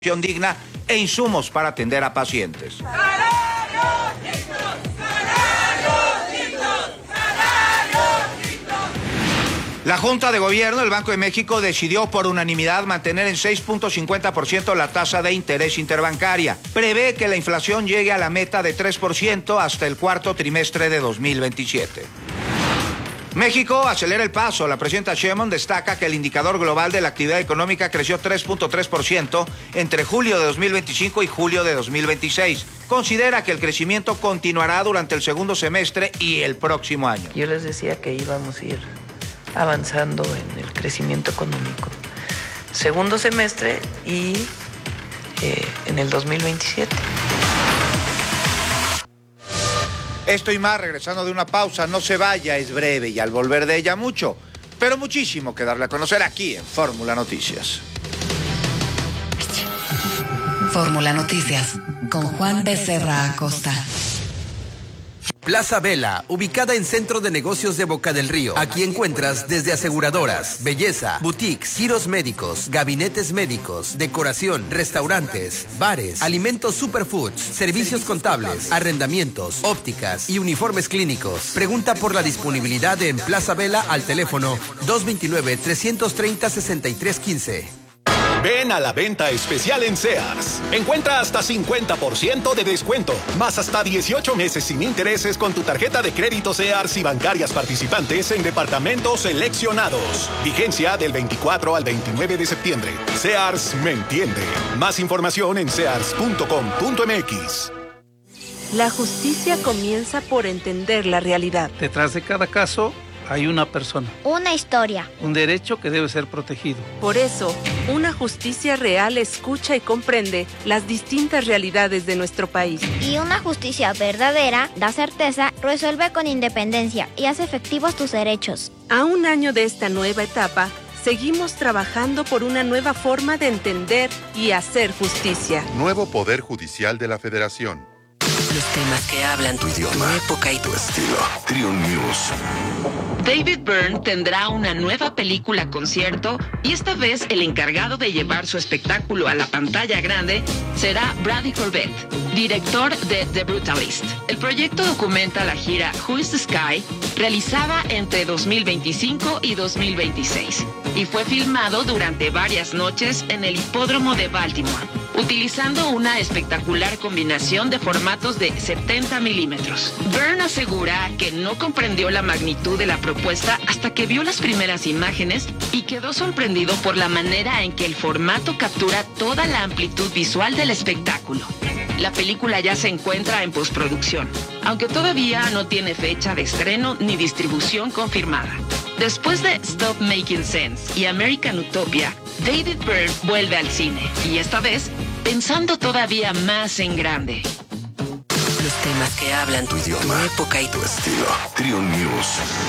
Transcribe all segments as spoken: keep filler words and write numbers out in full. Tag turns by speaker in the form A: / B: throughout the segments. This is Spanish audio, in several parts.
A: digna e insumos para atender a pacientes.
B: ¡Salarios dignos! ¡Salarios dignos! ¡Salarios dignos!
A: La Junta de Gobierno del Banco de México decidió por unanimidad mantener en seis punto cincuenta por ciento la tasa de interés interbancaria. Prevé que la inflación llegue a la meta de tres por ciento hasta el cuarto trimestre de dos mil veintisiete. México acelera el paso. La presidenta Sheinbaum destaca que el indicador global de la actividad económica creció tres punto tres por ciento entre julio de dos mil veinticinco y julio de dos mil veintiséis. Considera que el crecimiento continuará durante el segundo semestre y el próximo año.
C: Yo les decía que íbamos a ir avanzando en el crecimiento económico. Segundo semestre y eh, en el dos mil veintisiete.
A: Esto y más, regresando de una pausa, no se vaya, es breve y al volver de ella mucho, pero muchísimo que darle a conocer aquí en Fórmula Noticias.
D: Fórmula Noticias, con Juan Becerra Acosta.
E: Plaza Vela, ubicada en Centro de Negocios de Boca del Río. Aquí encuentras desde aseguradoras, belleza, boutiques, giros médicos, gabinetes médicos, decoración, restaurantes, bares, alimentos superfoods, servicios contables, arrendamientos, ópticas y uniformes clínicos. Pregunta por la disponibilidad en Plaza Vela al teléfono dos dos nueve, tres tres cero, seis tres uno cinco.
F: Ven a la venta especial en Sears. Encuentra hasta cincuenta por ciento de descuento, más hasta dieciocho meses sin intereses con tu tarjeta de crédito Sears y bancarias participantes en departamentos seleccionados. Vigencia del veinticuatro al veintinueve de septiembre. Sears me entiende. Más información en sears punto com punto m x.
G: La justicia comienza por entender la realidad.
H: Detrás de cada caso hay una persona.
I: Una historia.
H: Un derecho que debe ser protegido.
G: Por eso, una justicia real escucha y comprende las distintas realidades de nuestro país.
I: Y una justicia verdadera da certeza, resuelve con independencia y hace efectivos tus derechos.
G: A un año de esta nueva etapa, seguimos trabajando por una nueva forma de entender y hacer justicia.
J: Nuevo Poder Judicial de la Federación.
K: Los temas que hablan tu idioma, tu época y tu estilo.
L: Trio News.
M: David Byrne tendrá una nueva película concierto y esta vez el encargado de llevar su espectáculo a la pantalla grande será Brady Corbett, director de The Brutalist. El proyecto documenta la gira Who is the Sky, realizada entre dos mil veinticinco y dos mil veintiséis, y fue filmado durante varias noches en el hipódromo de Baltimore, utilizando una espectacular combinación de formatos de setenta milímetros. Byrne asegura que no comprendió la magnitud de la propuesta hasta que vio las primeras imágenes y quedó sorprendido por la manera en que el formato captura toda la amplitud visual del espectáculo. La película ya se encuentra en postproducción, aunque todavía no tiene fecha de estreno ni distribución confirmada. Después de Stop Making Sense y American Utopia, David Byrne vuelve al cine, y esta vez pensando todavía más en grande.
K: Los temas que hablan tu idioma, tu época y tu estilo.
L: Trio News.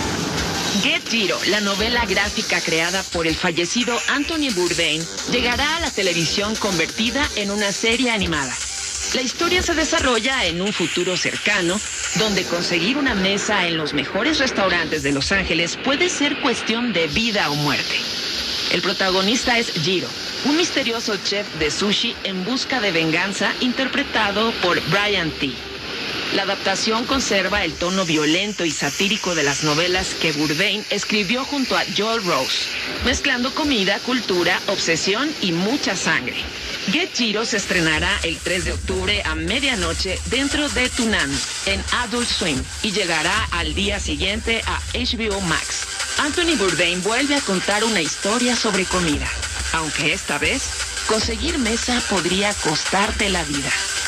M: Get Giro, la novela gráfica creada por el fallecido Anthony Bourdain, llegará a la televisión convertida en una serie animada. La historia se desarrolla en un futuro cercano, donde conseguir una mesa en los mejores restaurantes de Los Ángeles puede ser cuestión de vida o muerte. El protagonista es Jiro, un misterioso chef de sushi en busca de venganza, interpretado por Brian T. La adaptación conserva el tono violento y satírico de las novelas que Bourdain escribió junto a Joel Rose, mezclando comida, cultura, obsesión y mucha sangre. Get Giro se estrenará el tres de octubre a medianoche dentro de Toonami en Adult Swim y llegará al día siguiente a H B O Max. Anthony Bourdain vuelve a contar una historia sobre comida, aunque esta vez conseguir mesa podría costarte la vida.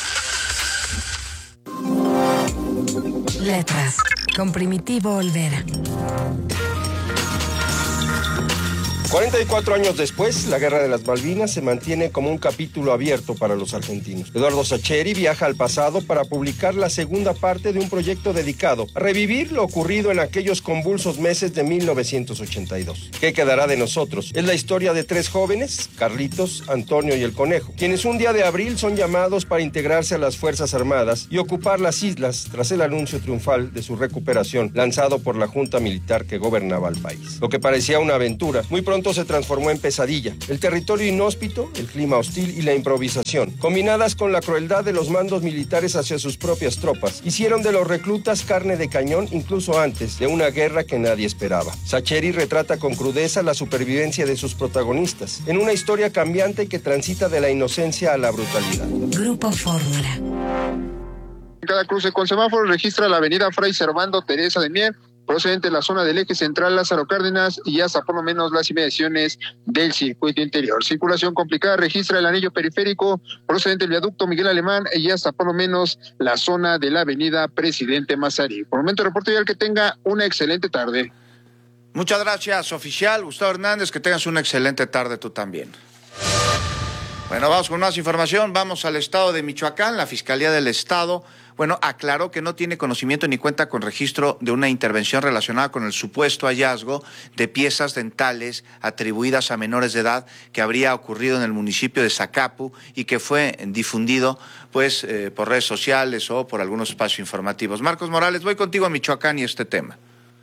D: Letras, con Primitivo Olvera.
N: cuarenta y cuatro años después, la Guerra de las Malvinas se mantiene como un capítulo abierto para los argentinos. Eduardo Sacheri viaja al pasado para publicar la segunda parte de un proyecto dedicado a revivir lo ocurrido en aquellos convulsos meses de mil novecientos ochenta y dos. ¿Qué quedará de nosotros? Es la historia de tres jóvenes, Carlitos, Antonio y el Conejo, quienes un día de abril son llamados para integrarse a las Fuerzas Armadas y ocupar las islas tras el anuncio triunfal de su recuperación lanzado por la junta militar que gobernaba el país. Lo que parecía una aventura, muy pronto pronto se transformó en pesadilla. El territorio inhóspito, el clima hostil y la improvisación, combinadas con la crueldad de los mandos militares hacia sus propias tropas, hicieron de los reclutas carne de cañón incluso antes de una guerra que nadie esperaba. Sacheri retrata con crudeza la supervivencia de sus protagonistas, en una historia cambiante que transita de la inocencia a la brutalidad.
D: Grupo Fórmula.
O: Cada cruce con semáforo registra la avenida Fray Servando Teresa de Mier, procedente de la zona del eje central Lázaro Cárdenas y hasta por lo menos las inmediaciones del circuito interior. Circulación complicada registra el anillo periférico procedente del viaducto Miguel Alemán y hasta por lo menos la zona de la avenida Presidente Mazarí. Por el momento reporto ya que tenga una excelente tarde.
A: Muchas gracias, oficial Gustavo Hernández, que tengas una excelente tarde tú también. Bueno, vamos con más información, vamos al estado de Michoacán. La Fiscalía del Estado, bueno, aclaró que no tiene conocimiento ni cuenta con registro de una intervención relacionada con el supuesto hallazgo de piezas dentales atribuidas a menores de edad que habría ocurrido en el municipio de Zacapu y que fue difundido pues eh, por redes sociales o por algunos espacios informativos. Marcos Morales, voy contigo a Michoacán y este tema.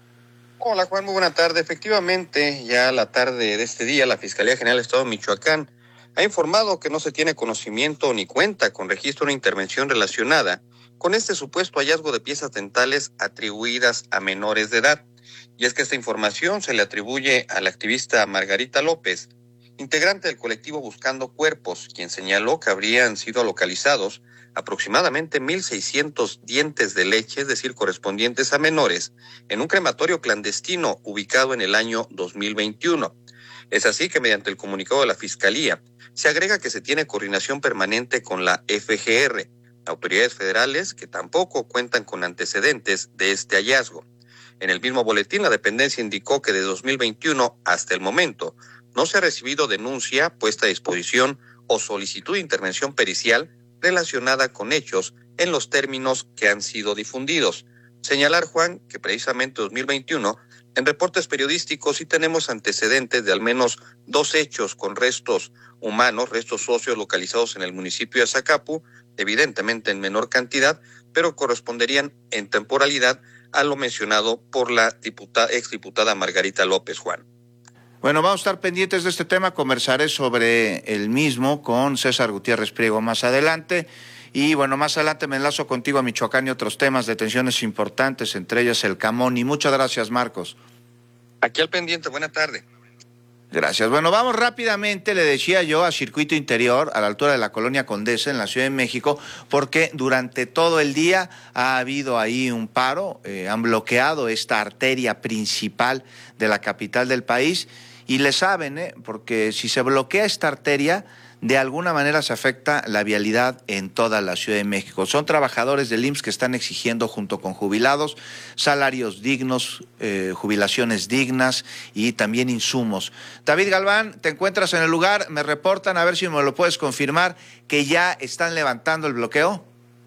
P: Hola Juan, muy buena tarde. Efectivamente, ya a la tarde de este día, la Fiscalía General del Estado de Michoacán ha informado que no se tiene conocimiento ni cuenta con registro de una intervención relacionada con este supuesto hallazgo de piezas dentales atribuidas a menores de edad. Y es que esta información se le atribuye a la activista Margarita López, integrante del colectivo Buscando Cuerpos, quien señaló que habrían sido localizados aproximadamente mil seiscientos dientes de leche, es decir, correspondientes a menores, en un crematorio clandestino ubicado en el año dos mil veintiuno. Es así que mediante el comunicado de la Fiscalía se agrega que se tiene coordinación permanente con la F G R, autoridades federales que tampoco cuentan con antecedentes de este hallazgo. En el mismo boletín, la dependencia indicó que de dos mil veintiuno hasta el momento no se ha recibido denuncia, puesta a disposición o solicitud de intervención pericial relacionada con hechos en los términos que han sido difundidos. Señalar, Juan, que precisamente dos mil veintiuno, en reportes periodísticos sí tenemos antecedentes de al menos dos hechos con restos humanos, restos óseos localizados en el municipio de Zacapu, evidentemente en menor cantidad, pero corresponderían en temporalidad a lo mencionado por la diputada, exdiputada Margarita López, Juan.
A: Bueno, vamos a estar pendientes de este tema, conversaré sobre el mismo con César Gutiérrez Priego más adelante. Y bueno, más adelante me enlazo contigo a Michoacán y otros temas, detenciones importantes, entre ellas el Camón. Y muchas gracias, Marcos.
P: Aquí al pendiente, buena tarde.
A: Gracias. Bueno, vamos rápidamente, le decía yo, a Circuito Interior, a la altura de la Colonia Condesa, en la Ciudad de México, porque durante todo el día ha habido ahí un paro, eh, han bloqueado esta arteria principal de la capital del país, y le saben, eh, porque si se bloquea esta arteria, de alguna manera se afecta la vialidad en toda la Ciudad de México. Son trabajadores del I M S S que están exigiendo, junto con jubilados, salarios dignos, eh, jubilaciones dignas y también insumos. David Galván, te encuentras en el lugar, me reportan, a ver si me lo puedes confirmar, que ya están levantando el bloqueo.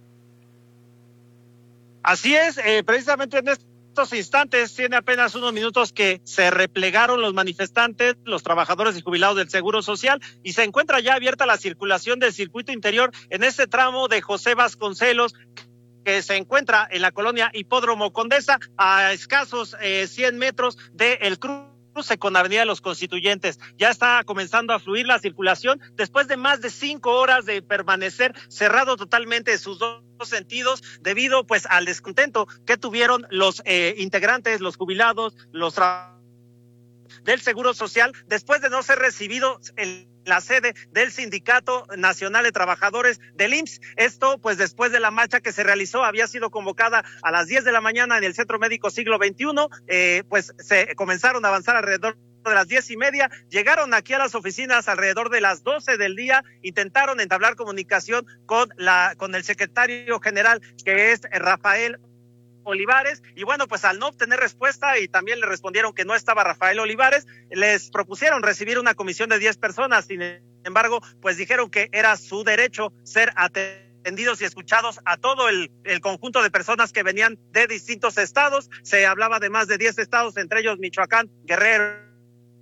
Q: Así es, eh, precisamente en este estos instantes, tiene apenas unos minutos que se replegaron los manifestantes, los trabajadores y jubilados del Seguro Social, y se encuentra ya abierta la circulación del circuito interior en este tramo de José Vasconcelos, que se encuentra en la colonia Hipódromo Condesa, a escasos eh, cien metros del cruce con Avenida de los Constituyentes. Ya está comenzando a fluir la circulación después de más de cinco horas de permanecer cerrado totalmente sus dos sentidos, debido pues al descontento que tuvieron los eh, integrantes, los jubilados, los trabajadores del Seguro Social, después de no ser recibidos en la sede del Sindicato Nacional de Trabajadores del I M S S. Esto pues después de la marcha que se realizó, había sido convocada a las diez de la mañana en el Centro Médico Siglo veintiuno, eh, pues se comenzaron a avanzar alrededor de las diez y media, llegaron aquí a las oficinas alrededor de las doce del día, intentaron entablar comunicación con la con el secretario general, que es Rafael Olivares, y bueno, pues al no obtener respuesta y también le respondieron que no estaba Rafael Olivares, les propusieron recibir una comisión de diez personas, sin embargo, pues dijeron que era su derecho ser atendidos y escuchados a todo el, el conjunto de personas que venían de distintos estados. Se hablaba de más de diez estados, entre ellos Michoacán, Guerrero,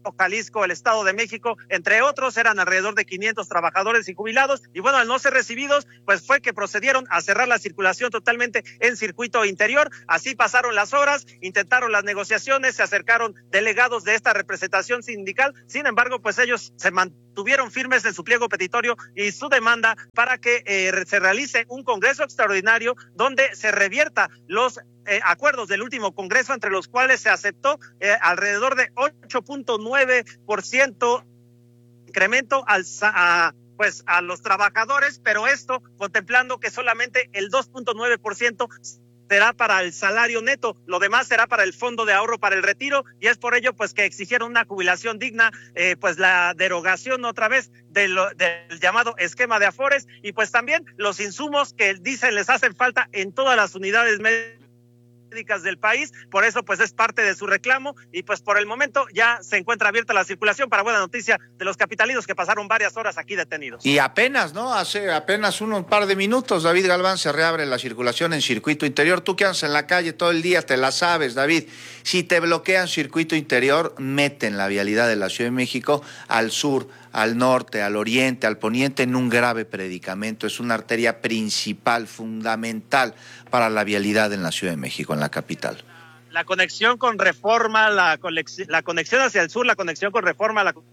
Q: Jalisco, el Estado de México, entre otros, eran alrededor de quinientos trabajadores y jubilados, y bueno, al no ser recibidos, pues fue que procedieron a cerrar la circulación totalmente en circuito interior. Así pasaron las horas, intentaron las negociaciones, se acercaron delegados de esta representación sindical, sin embargo, pues ellos se mantuvieron firmes en su pliego petitorio y su demanda para que eh, se realice un congreso extraordinario donde se revierta los Eh, acuerdos del último congreso, entre los cuales se aceptó eh, alrededor de ocho punto nueve por ciento incremento al, a, pues a los trabajadores, pero esto contemplando que solamente el dos punto nueve por ciento será para el salario neto, lo demás será para el fondo de ahorro para el retiro, y es por ello pues que exigieron una jubilación digna, eh, pues la derogación otra vez de lo, del llamado esquema de Afores, y pues también los insumos que dicen les hacen falta en todas las unidades médicas del país. Por eso pues es parte de su reclamo, y pues por el momento ya se encuentra abierta la circulación, para buena noticia de los capitalinos que pasaron varias horas aquí detenidos.
A: Y apenas, ¿no? Hace apenas un par de minutos, David Galván, se reabre la circulación en circuito interior. Tú que andas en la calle todo el día, te la sabes, David. Si te bloquean circuito interior, meten la vialidad de la Ciudad de México al sur, al norte, al oriente, al poniente en un grave predicamento. Es una arteria principal, fundamental para la vialidad en la Ciudad de México, en la capital.
Q: La conexión con Reforma, la, la conexión hacia el sur, la conexión con Reforma, la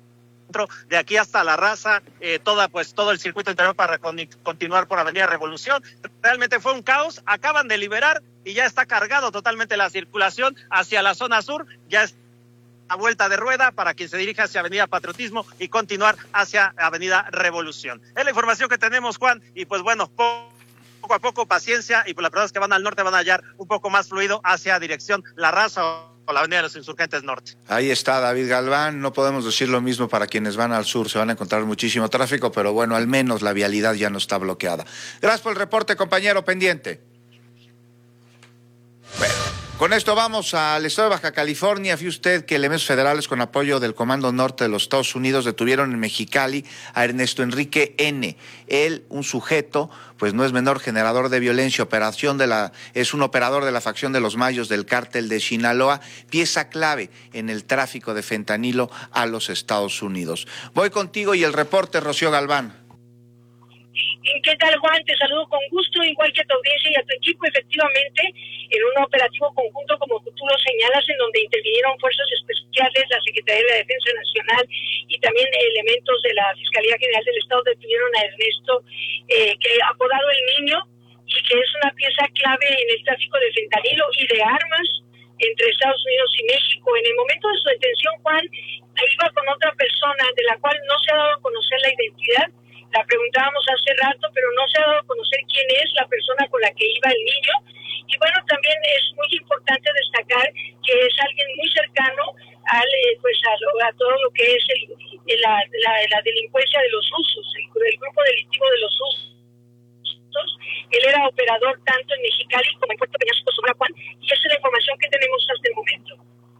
Q: de aquí hasta La Raza, eh, toda pues todo el circuito interior para con, continuar por Avenida Revolución. Realmente fue un caos. Acaban de liberar y ya está cargado totalmente la circulación hacia la zona sur. Ya es a vuelta de rueda para quien se dirija hacia Avenida Patriotismo y continuar hacia Avenida Revolución. Es la información que tenemos, Juan, y pues bueno, poco poco a poco, paciencia, y pues las personas que van al norte van a hallar un poco más fluido hacia dirección La Raza o la Avenida de los Insurgentes Norte.
A: Ahí está David Galván. No podemos decir lo mismo para quienes van al sur, se van a encontrar muchísimo tráfico, pero bueno, al menos la vialidad ya no está bloqueada. Gracias por el reporte, compañero, pendiente. Bueno, con esto vamos al estado de Baja California. Fíjese usted que elementos federales con apoyo del Comando Norte de los Estados Unidos detuvieron en Mexicali a Ernesto Enrique N. Él, un sujeto, pues no es menor, generador de violencia, operación de la, es un operador de la facción de los Mayos del cártel de Sinaloa, pieza clave en el tráfico de fentanilo a los Estados Unidos. Voy contigo y el reporte, Rocío Galván.
R: ¿Qué tal, Juan? Te saludo con gusto, igual que a tu audiencia y a tu equipo. Efectivamente, en un operativo conjunto, como tú lo señalas, en donde intervinieron fuerzas especiales, la Secretaría de la Defensa Nacional y también elementos de la Fiscalía General del Estado, detuvieron a Ernesto, eh, que apodado El Niño, y que es una pieza clave en el tráfico de fentanilo y de armas entre Estados Unidos y México. En el momento de su detención, Juan, iba con otra persona de la cual no se ha dado a conocer la identidad. La preguntábamos hace rato, pero no se ha dado a conocer quién es la persona con la que iba el niño. Y bueno, también es muy importante destacar que es alguien muy cercano al, eh, pues a, lo, a todo lo que es el, el, la, la, la delincuencia de los rusos, el, el grupo delictivo de los rusos. Él era operador tanto en Mexicali como en Puerto Peñasco, Sonora, Juan, y esa es la información que tenemos hasta el momento.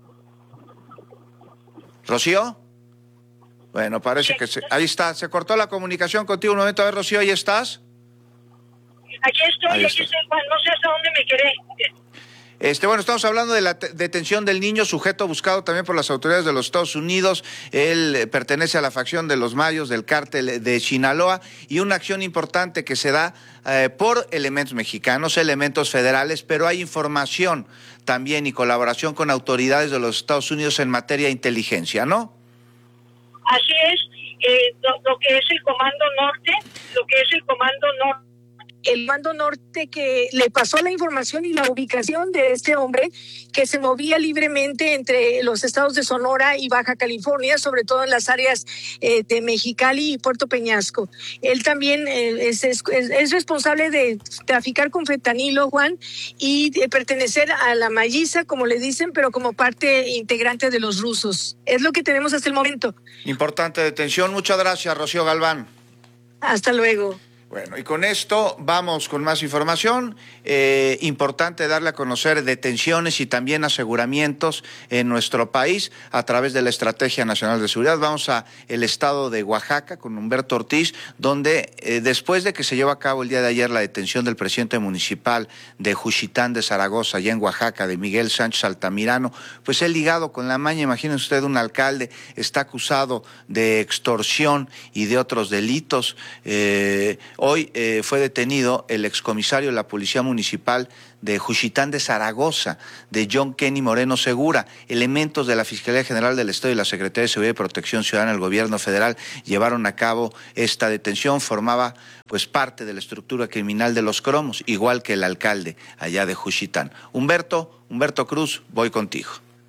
A: ¿Rocío? Bueno, parece que se, ahí está, se cortó la comunicación contigo un momento. A ver, Rocío, ¿ahí estás?
R: Aquí estoy,
A: ahí
R: aquí
A: está.
R: estoy, Juan, no sé hasta dónde me quedé.
A: Este, bueno, estamos hablando de la detención del niño, sujeto buscado también por las autoridades de los Estados Unidos. Él eh, pertenece a la facción de los Mayos del cártel de Sinaloa, y una acción importante que se da eh, por elementos mexicanos, elementos federales, pero hay información también y colaboración con autoridades de los Estados Unidos en materia de inteligencia, ¿no?
R: Así es, eh, lo, lo que es el Comando Norte, lo que es el Comando Norte.
S: El Comando Norte que le pasó la información y la ubicación de este hombre que se movía libremente entre los estados de Sonora y Baja California, sobre todo en las áreas eh, de Mexicali y Puerto Peñasco. Él también eh, es, es, es responsable de traficar con fentanilo, Juan, y de pertenecer a la Mayiza, como le dicen, pero como parte integrante de los rusos. Es lo que tenemos hasta el momento.
A: Importante detención. Muchas gracias, Rocío Galván.
S: Hasta luego.
A: Bueno, y con esto vamos con más información. Eh, importante darle a conocer detenciones y también aseguramientos en nuestro país a través de la Estrategia Nacional de Seguridad. Vamos a el estado de Oaxaca con Humberto Ortiz, donde eh, después de que se llevó a cabo el día de ayer la detención del presidente municipal de Juchitán de Zaragoza, allá en Oaxaca, de Miguel Sánchez Altamirano, pues él ligado con la maña. Imagínense usted, un alcalde está acusado de extorsión y de otros delitos. Eh, Hoy eh, fue detenido el excomisario de la Policía Municipal de Juchitán de Zaragoza, de John Kenny Moreno Segura. Elementos de la Fiscalía General del Estado y la Secretaría de Seguridad y Protección Ciudadana del Gobierno Federal llevaron a cabo esta detención. Formaba pues parte de la estructura criminal de los Cromos, igual que el alcalde allá de Juchitán. Humberto, Humberto Cruz, voy contigo.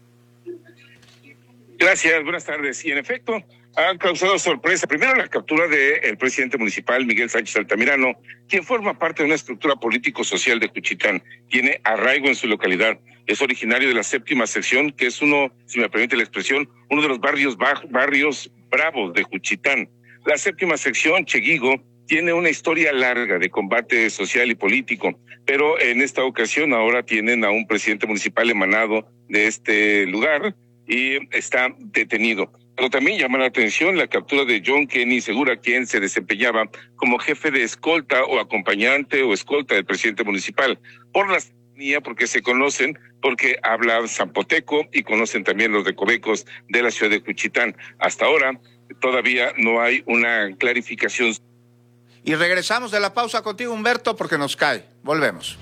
T: Gracias, buenas tardes. Y en efecto, han causado sorpresa. Primero, la captura del presidente municipal, Miguel Sánchez Altamirano, quien forma parte de una estructura político-social de Juchitán. Tiene arraigo en su localidad. Es originario de la séptima sección, que es uno, si me permite la expresión, uno de los barrios, barrios bravos de Juchitán. La séptima sección, Cheguigo, tiene una historia larga de combate social y político, pero en esta ocasión ahora tienen a un presidente municipal emanado de este lugar y está detenido. Pero también llama la atención la captura de John Kenny Segura, quien se desempeñaba como jefe de escolta o acompañante o escolta del presidente municipal. Por la cercanía, porque se conocen, porque hablan zapoteco y conocen también los recovecos de la ciudad de Juchitán. Hasta ahora todavía no hay una clarificación.
A: Y regresamos de la pausa contigo, Humberto, porque nos cae. Volvemos.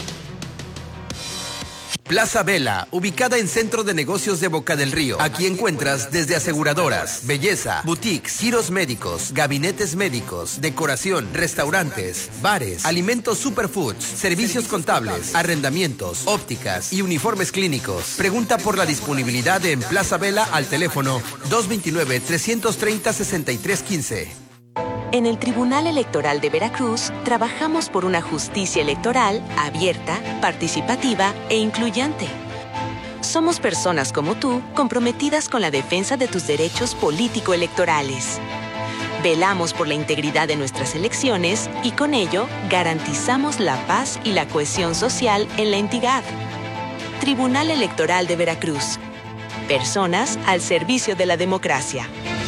E: Plaza Vela, ubicada en Centro de Negocios de Boca del Río. Aquí encuentras desde aseguradoras, belleza, boutiques, giros médicos, gabinetes médicos, decoración, restaurantes, bares, alimentos superfoods, servicios contables, arrendamientos, ópticas y uniformes clínicos. Pregunta por la disponibilidad en Plaza Vela al teléfono dos dos nueve, tres tres cero, seis tres uno cinco.
U: En el Tribunal Electoral de Veracruz, trabajamos por una justicia electoral abierta, participativa e incluyente. Somos personas como tú, comprometidas con la defensa de tus derechos político-electorales. Velamos por la integridad de nuestras elecciones y con ello garantizamos la paz y la cohesión social en la entidad. Tribunal Electoral de Veracruz. Personas al servicio de la democracia.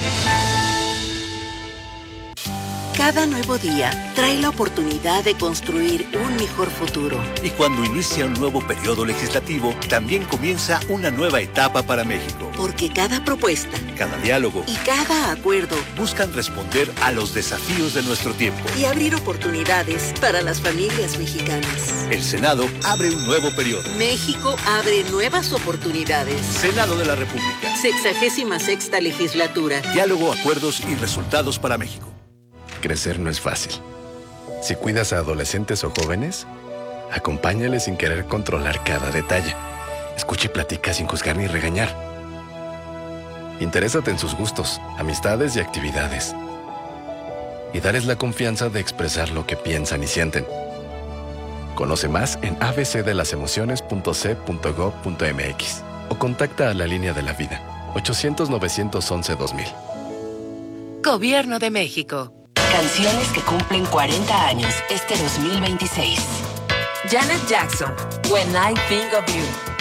V: Cada nuevo día trae la oportunidad de construir un mejor futuro.
W: Y cuando inicia un nuevo periodo legislativo, también comienza una nueva etapa para México.
V: Porque cada propuesta,
W: cada diálogo
V: y cada acuerdo
W: buscan responder a los desafíos de nuestro tiempo
V: y abrir oportunidades para las familias mexicanas.
W: El Senado abre un nuevo periodo.
V: México abre nuevas oportunidades.
W: Senado de la República.
V: Sexagésima sexta legislatura.
W: Diálogo, acuerdos y resultados para México.
X: Crecer no es fácil. Si cuidas a adolescentes o jóvenes, acompáñales sin querer controlar cada detalle. Escucha y platica sin juzgar ni regañar. Interésate en sus gustos, amistades y actividades. Y dales la confianza de expresar lo que piensan y sienten. Conoce más en a b c de las emociones punto c punto gob punto m x o contacta a la línea de la vida ochocientos, novecientos once, dos mil.
K: Gobierno de México. Canciones que cumplen cuarenta años este dos mil veintiséis.
Y: Janet Jackson, When I Think of You.